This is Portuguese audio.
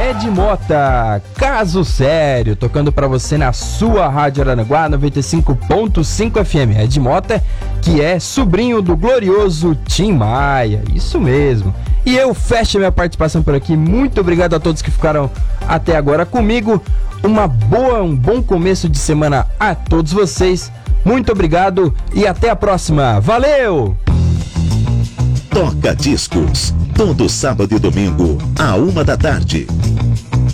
Ed Mota, Caso Sério, tocando pra você na sua Rádio Aranaguá 95.5 FM. Ed Mota, que é sobrinho do glorioso Tim Maia, isso mesmo. E eu fecho minha participação por aqui. Muito obrigado a todos que ficaram até agora comigo. Um bom começo de semana a todos vocês. Muito obrigado e até a próxima. Valeu! Toca Discos, todo sábado e domingo, à 1 da tarde.